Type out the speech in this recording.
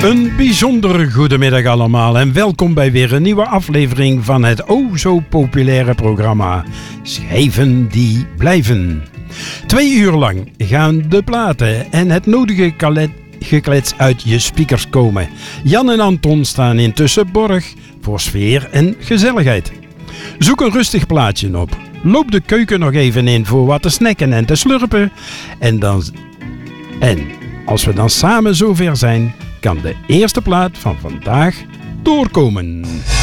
Een bijzondere goedemiddag allemaal en welkom bij weer een nieuwe aflevering van het zo populaire programma Schijven die blijven. 2 uur lang gaan de platen en het nodige geklets uit je speakers komen. Jan en Anton staan intussen borg voor sfeer en gezelligheid. Zoek een rustig plaatje op. Loop de keuken nog even in voor wat te snacken en te slurpen. En als we dan samen zover zijn, kan de eerste plaat van vandaag doorkomen.